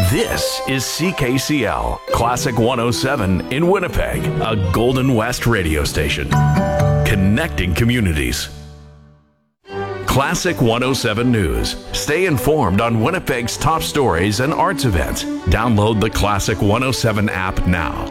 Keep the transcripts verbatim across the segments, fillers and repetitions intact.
This is C K C L, Classic one oh seven in Winnipeg, a Golden West radio station. Connecting communities. Classic one oh seven News. Stay informed on Winnipeg's top stories and arts events. Download the Classic one oh seven app now.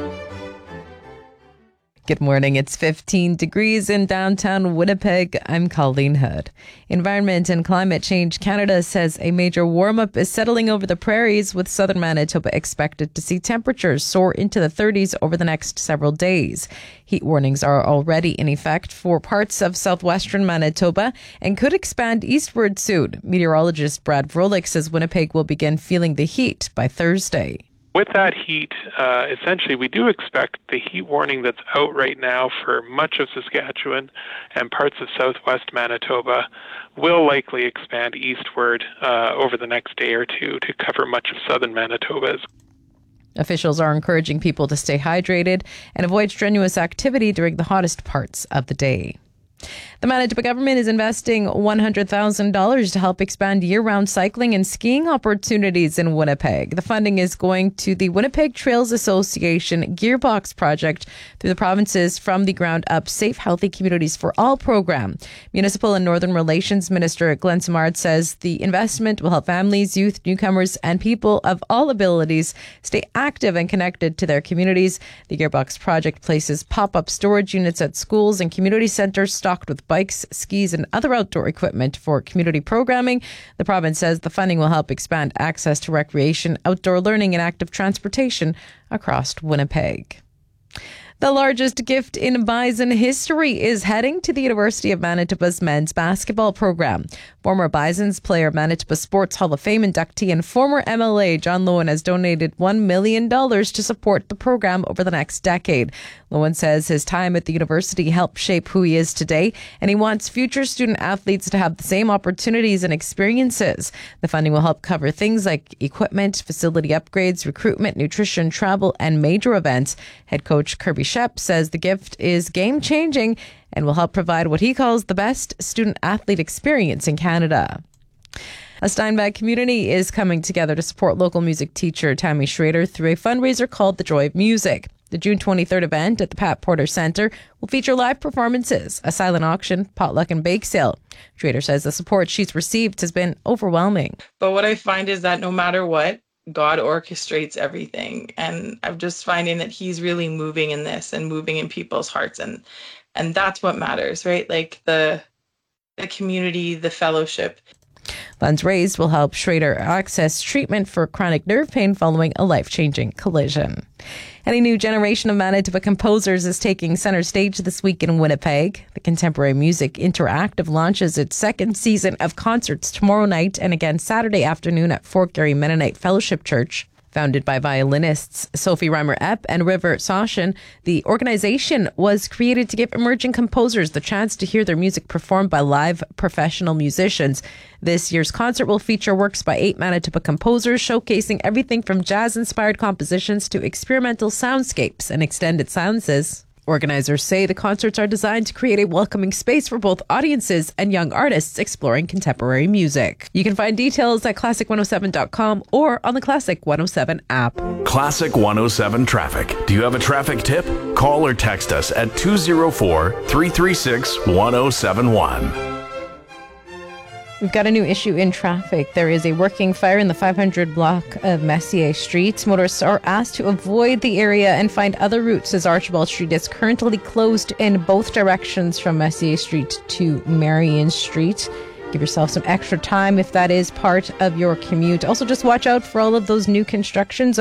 Good morning. It's fifteen degrees in downtown Winnipeg. I'm Colleen Hood. Environment and Climate Change Canada says a major warm-up is settling over the prairies, with southern Manitoba expected to see temperatures soar into the thirties over the next several days. Heat warnings are already in effect for parts of southwestern Manitoba and could expand eastward soon. Meteorologist Brad Vrolik says Winnipeg will begin feeling the heat by Thursday. With that heat, uh, essentially, we do expect the heat warning that's out right now for much of Saskatchewan and parts of southwest Manitoba will likely expand eastward uh, over the next day or two to cover much of southern Manitoba. Officials are encouraging people to stay hydrated and avoid strenuous activity during the hottest parts of the day. The Manitoba government is investing one hundred thousand dollars to help expand year-round cycling and skiing opportunities in Winnipeg. The funding is going to the Winnipeg Trails Association Gearbox project through the province's From the Ground Up Safe, Healthy Communities for All program. Municipal and Northern Relations Minister Glenn Simard says the investment will help families, youth, newcomers, and people of all abilities stay active and connected to their communities. The Gearbox project places pop-up storage units at schools and community centres stocked with bikes, skis, and other outdoor equipment for community programming. The province says the funding will help expand access to recreation, outdoor learning, and active transportation across Winnipeg. The largest gift in Bison history is heading to the University of Manitoba's men's basketball program. Former Bisons player, Manitoba Sports Hall of Fame inductee, and former M L A John Loewen has donated one million dollars to support the program over the next decade. Loewen says his time at the university helped shape who he is today, and he wants future student athletes to have the same opportunities and experiences. The funding will help cover things like equipment, facility upgrades, recruitment, nutrition, travel, and major events. Head coach Kirby Shep says the gift is game-changing and will help provide what he calls the best student-athlete experience in Canada. A Steinbach community is coming together to support local music teacher Tammy Schrader through a fundraiser called The Joy of Music. The June twenty-third event at the Pat Porter Centre will feature live performances, a silent auction, potluck, and bake sale. Schrader says the support she's received has been overwhelming. But what I find is that no matter what, God orchestrates everything. And I'm just finding that he's really moving in this and moving in people's hearts. And and that's what matters, right? Like the the community, the fellowship. Funds raised will help Schrader access treatment for chronic nerve pain following a life-changing collision. And a new generation of Manitoba composers is taking center stage this week in Winnipeg. The Contemporary Music Interactive launches its second season of concerts tomorrow night and again Saturday afternoon at Fort Garry Mennonite Fellowship Church. Founded by violinists Sophie Reimer-Epp and River Soshin, the organization was created to give emerging composers the chance to hear their music performed by live professional musicians. This year's concert will feature works by eight Manitoba composers, showcasing everything from jazz-inspired compositions to experimental soundscapes and extended silences. Organizers say the concerts are designed to create a welcoming space for both audiences and young artists exploring contemporary music. You can find details at classic one oh seven dot com or on the Classic one oh seven app. Classic one oh seven Traffic. Do you have a traffic tip? Call or text us at two oh four, three three six, one oh seven one. We've got a new issue in traffic. There is a working fire in the five hundred block of Messier Street. Motorists are asked to avoid the area and find other routes, as Archibald Street is currently closed in both directions from Messier Street to Marion Street. Give yourself some extra time if that is part of your commute. Also, just watch out for all of those new constructions